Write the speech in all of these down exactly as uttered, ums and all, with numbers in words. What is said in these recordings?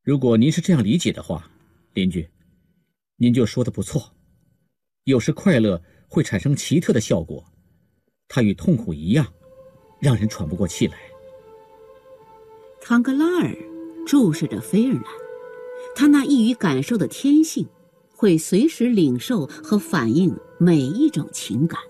如果您是这样理解的话，邻居，您就说的不错。有时快乐会产生奇特的效果，它与痛苦一样，让人喘不过气来。 汤格拉尔注视着菲尔南，他那易于感受的天性会随时领受和反映每一种情感。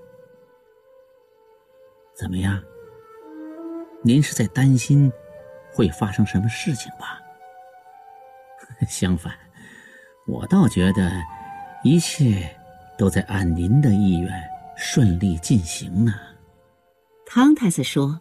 怎么样？您是在担心会发生什么事情吧？相反，我倒觉得一切都在按您的意愿顺利进行呢。 汤太斯说，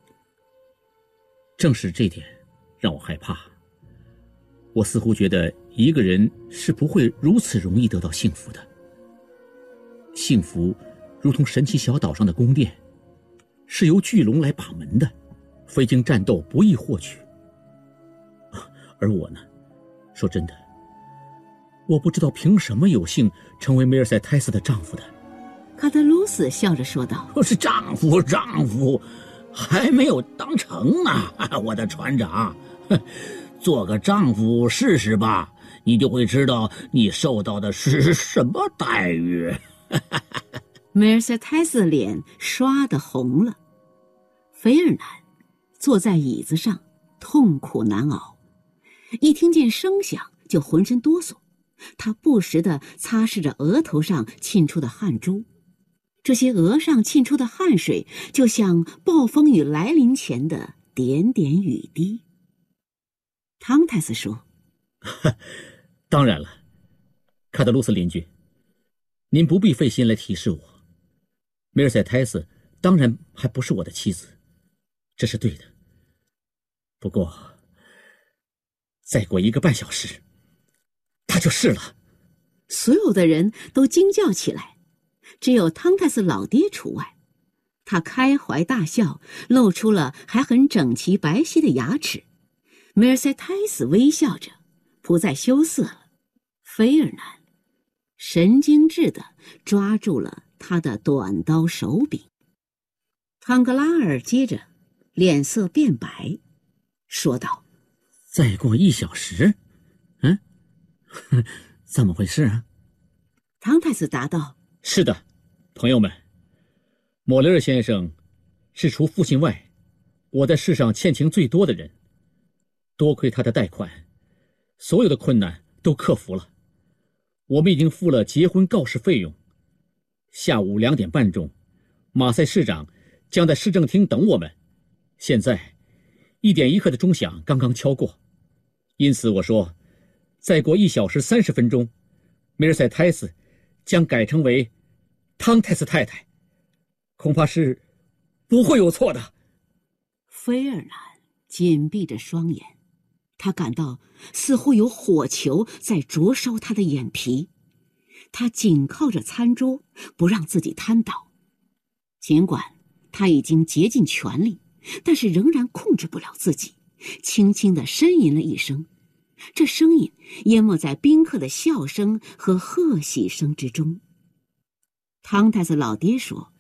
正是这点让我害怕。我似乎觉得一个人是不会如此容易得到幸福的。幸福如同神奇小岛上的宫殿，是由巨龙来把门的，非经战斗不易获取。而我呢，说真的，我不知道凭什么有幸成为梅尔塞泰斯的丈夫的。 卡德鲁斯笑着说道， 是丈夫丈夫还没有当成呢，我的船长，做个丈夫试试吧，你就会知道你受到的是什么待遇。 梅尔塞泰斯的脸刷得红了。菲尔南坐在椅子上痛苦难熬，一听见声响就浑身哆嗦，他不时地擦拭着额头上沁出的汗珠，这些额上沁出的汗水就像暴风雨来临前的点点雨滴。汤泰斯说， 当然了，卡德鲁斯邻居，您不必费心来提示我，梅尔塞泰斯当然还不是我的妻子，这是对的。不过再过一个半小时他就是了。 所有的人都惊叫起来，只有汤泰斯老爹除外。他开怀大笑，露出了还很整齐白皙的牙齿。梅尔塞泰斯微笑着，不再羞涩了。菲尔南神经质地抓住了他的短刀手柄。汤格拉尔接着脸色变白，说道， 再过一小时？嗯，怎么回事啊？ 汤泰斯答道， 是的，朋友们，莫雷尔先生是除父亲外我在世上欠情最多的人，多亏他的贷款，所有的困难都克服了。我们已经付了结婚告示费用，下午两点半钟，马赛市长将在市政厅等我们。现在一点一刻的钟响刚刚敲过，因此我说，再过一小时三十分钟，梅尔塞泰斯将改称为汤泰斯太太，恐怕是不会有错的。 菲尔南紧闭着双眼，他感到似乎有火球在灼烧他的眼皮。他紧靠着餐桌，不让自己瘫倒。尽管他已经竭尽全力，但是仍然控制不了自己，轻轻地呻吟了一声。这声音淹没在宾客的笑声和贺喜声之中。汤太斯老爹说，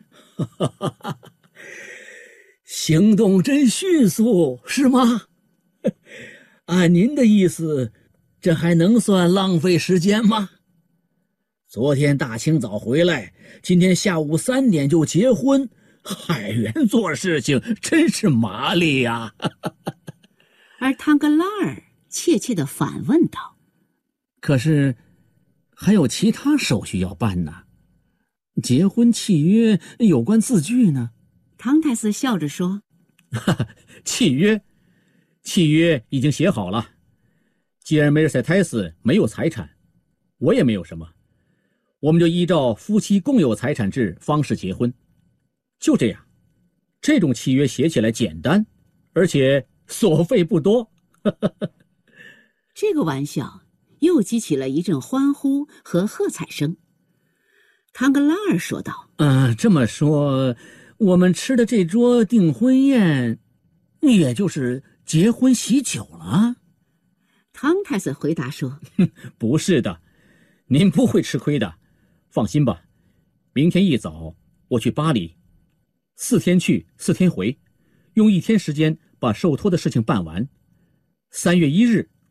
行动真迅速，是吗？按您的意思，这还能算浪费时间吗？昨天大清早回来，今天下午三点就结婚，海员做事情真是麻利呀。 而汤格拉尔怯怯地反问道， 可是还有其他手续要办呢，结婚契约有关字据呢。 汤太斯笑着说， 契约契约已经写好了，既然梅尔塞泰斯没有财产，我也没有什么，我们就依照夫妻共有财产制方式结婚，就这样。这种契约写起来简单，而且所费不多。 这个玩笑又激起了一阵欢呼和喝彩声。汤格拉尔说道， 呃，这么说，我们吃的这桌订婚宴，也就是结婚喜酒了？ 汤太斯回答说， 不是的，您不会吃亏的，放心吧。明天一早我去巴黎，四天去四天回，用一天时间把受托的事情办完。三月一日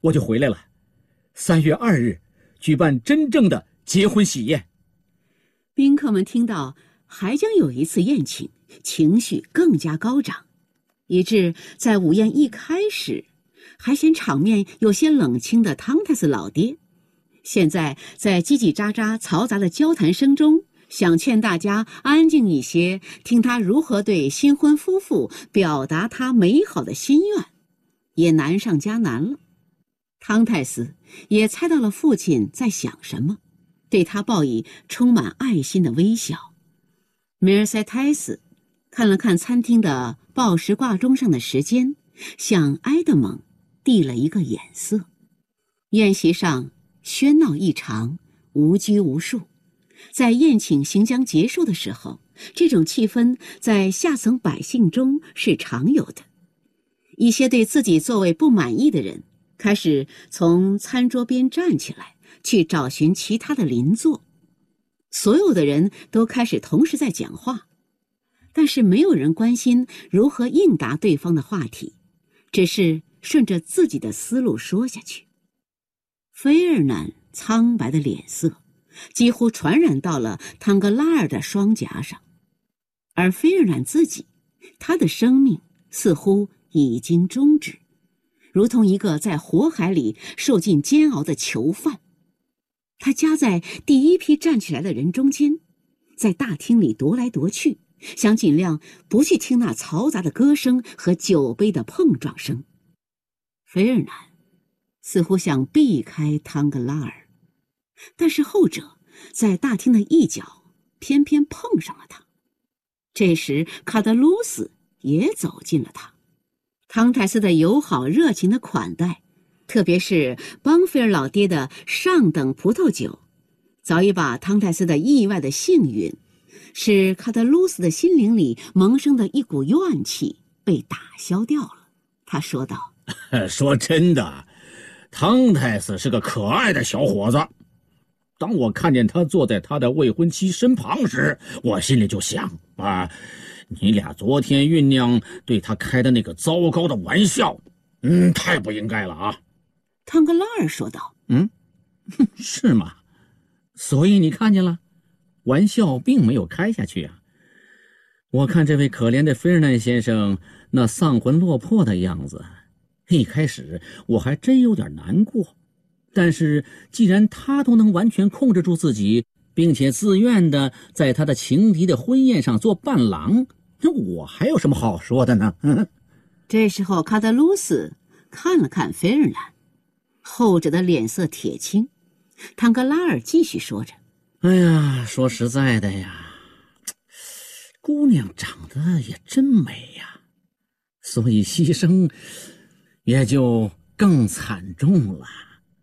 我就回来了。三月二日举办真正的结婚喜宴。 宾客们听到还将有一次宴请，情绪更加高涨，以致在午宴一开始还嫌场面有些冷清的汤泰斯老爹，现在在叽叽喳喳嘈杂的交谈声中，想劝大家安静一些，听他如何对新婚夫妇表达他美好的心愿，也难上加难了。汤泰斯也猜到了父亲在想什么，对他报以充满爱心的微笑。梅尔塞泰斯看了看餐厅的报时挂钟上的时间，向埃德蒙递了一个眼色。宴席上喧闹异常，无拘无束。在宴请行将结束的时候，这种气氛在下层百姓中是常有的。一些对自己座位不满意的人开始从餐桌边站起来，去找寻其他的邻座。所有的人都开始同时在讲话，但是没有人关心如何应答对方的话题，只是顺着自己的思路说下去。菲尔南苍白的脸色几乎传染到了汤格拉尔的双颊上，而菲尔南自己，他的生命似乎已经终止，如同一个在火海里受尽煎熬的囚犯。他夹在第一批站起来的人中间，在大厅里踱来踱去，想尽量不去听那嘈杂的歌声和酒杯的碰撞声。菲尔南似乎想避开汤格拉尔，但是后者在大厅的一角偏偏碰上了他。这时卡德鲁斯也走近了他。汤泰斯的友好热情的款待，特别是邦菲尔老爹的上等葡萄酒，早已把汤泰斯的意外的幸运，使卡德鲁斯的心灵里萌生的一股怨气被打消掉了。他说道： 说真的，汤泰斯是个可爱的小伙子。当我看见他坐在他的未婚妻身旁时，我心里就想啊，你俩昨天酝酿对他开的那个糟糕的玩笑，嗯，太不应该了啊。 汤格拉尔说道： 嗯，是吗？所以你看见了，玩笑并没有开下去啊。我看这位可怜的菲尔南先生那丧魂落魄的样子，一开始我还真有点难过，但是既然他都能完全控制住自己，并且自愿的在他的情敌的婚宴上做伴郎，那我还有什么好说的呢？ 这时候卡德鲁斯看了看菲尔南，后者的脸色铁青。汤格拉尔继续说着： 哎呀，说实在的呀，姑娘长得也真美呀，所以牺牲也就更惨重了。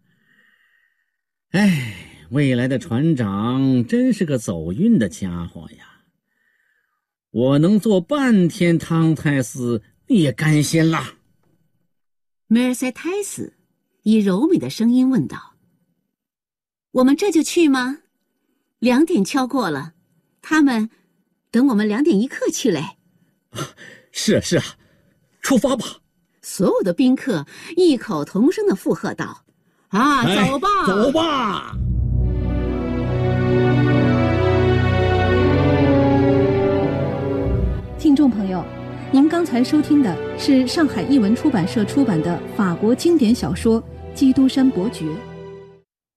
哎，未来的船长真是个走运的家伙呀，我能做半天汤泰斯也甘心了。 梅尔塞泰斯以柔美的声音问道：我们这就去吗？两点敲过了，他们等我们两点一刻去嘞。 是啊是啊，出发吧。 所有的宾客异口同声地附和道：啊，走吧， 哎，走吧。 听众朋友，您刚才收听的是上海译文出版社出版的法国经典小说《基督山伯爵》。